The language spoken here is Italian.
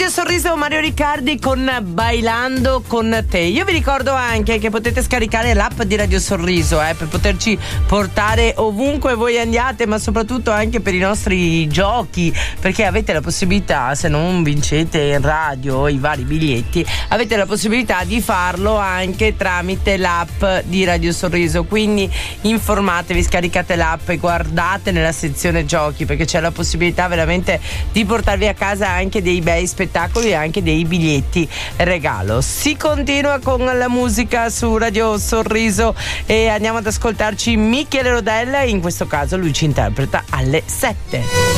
Radio Sorriso, Mario Riccardi con Bailando con te. Io vi ricordo anche che potete scaricare l'app di Radio Sorriso per poterci portare ovunque voi andiate, ma soprattutto anche per i nostri giochi, perché avete la possibilità, se non vincete in radio i vari biglietti, avete la possibilità di farlo anche tramite l'app di Radio Sorriso. Quindi informatevi, scaricate l'app e guardate nella sezione giochi, perché c'è la possibilità veramente di portarvi a casa anche dei bei spettacoli e anche dei biglietti regalo. Si continua con la musica su Radio Sorriso e andiamo ad ascoltarci Michele Rodella, in questo caso lui ci interpreta Alle 7.